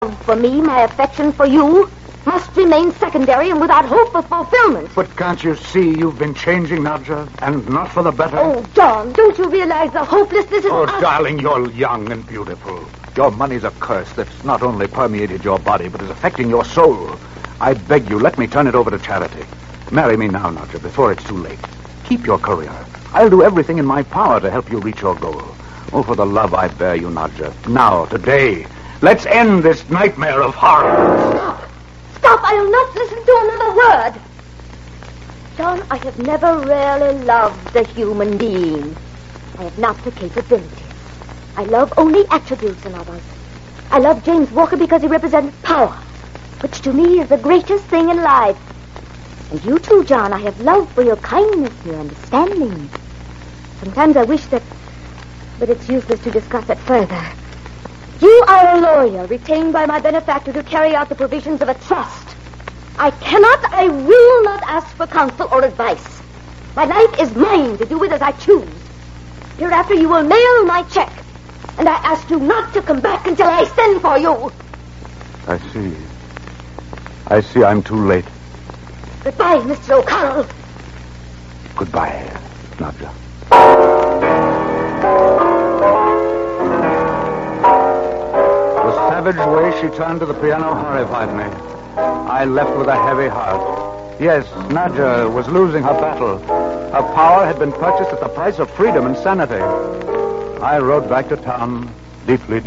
For me, my affection for you must remain secondary and without hope of fulfillment. But can't you see you've been changing, Nadja, and not for the better? Oh, John, don't you realize the hopelessness of... Oh, darling, you're young and beautiful. Your money's a curse that's not only permeated your body, but is affecting your soul. I beg you, let me turn it over to charity. Marry me now, Nadja, before it's too late. Keep your career. I'll do everything in my power to help you reach your goal. Oh, for the love I bear you, Nadja. Now, today, let's end this nightmare of horror. Stop! I'll not listen to another word. John, I have never really loved a human being. I have not the capability. I love only attributes in others. I love James Walker because he represents power, which to me is the greatest thing in life. And you too, John. I have love for your kindness, your understanding. Sometimes I wish that... But it's useless to discuss it further. You are a lawyer retained by my benefactor to carry out the provisions of a trust. I will not ask for counsel or advice. My life is mine to do with as I choose. Hereafter you will mail my check. And I ask you not to come back until I send for you. I see I'm too late. Goodbye, Mr. O'Carroll. Goodbye, Nadja. The savage way she turned to the piano horrified me. I left with a heavy heart. Yes, Nadja was losing her battle. Her power had been purchased at the price of freedom and sanity. I rode back to town, deeply